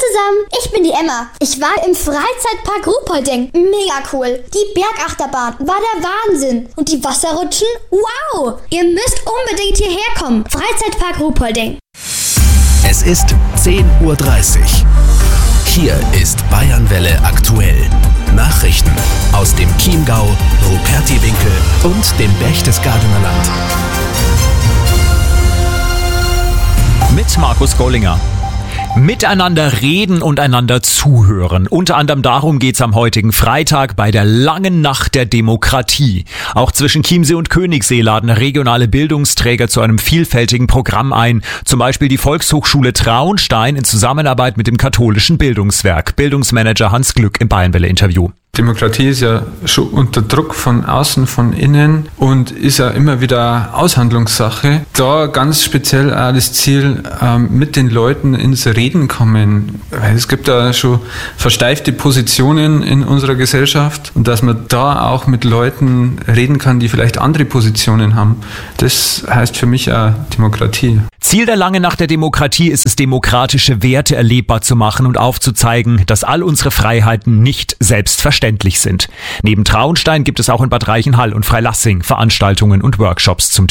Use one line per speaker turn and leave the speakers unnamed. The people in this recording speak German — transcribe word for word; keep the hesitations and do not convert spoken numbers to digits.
zusammen, ich bin die Emma. Ich war im Freizeitpark Ruhpolding. Mega cool. Die Bergachterbahn war der Wahnsinn. Und die Wasserrutschen? Wow. Ihr müsst unbedingt hierher kommen. Freizeitpark Ruhpolding.
Es ist zehn Uhr dreißig. Hier ist Bayernwelle aktuell. Nachrichten aus dem Chiemgau, Rupertiwinkel und dem Berchtesgadener Land.
Mit Markus Gollinger. Miteinander reden und einander zuhören. Unter anderem darum geht's am heutigen Freitag bei der langen Nacht der Demokratie. Auch zwischen Chiemsee und Königssee laden regionale Bildungsträger zu einem vielfältigen Programm ein. Zum Beispiel die Volkshochschule Traunstein in Zusammenarbeit mit dem katholischen Bildungswerk. Bildungsmanager Hans Glück im Bayernwelle-Interview.
Demokratie ist ja schon unter Druck von außen, von innen und ist ja immer wieder Aushandlungssache. Da ganz speziell auch das Ziel, ähm, mit den Leuten ins Reden kommen. Weil es gibt da schon versteifte Positionen in unserer Gesellschaft und dass man da auch mit Leuten reden kann, die vielleicht andere Positionen haben. Das heißt für mich auch Demokratie.
Ziel der langen Nacht der Demokratie ist es, demokratische Werte erlebbar zu machen und aufzuzeigen, dass all unsere Freiheiten nicht selbstverständlich sind. Neben Traunstein gibt es auch in Bad Reichenhall und Freilassing Veranstaltungen und Workshops zum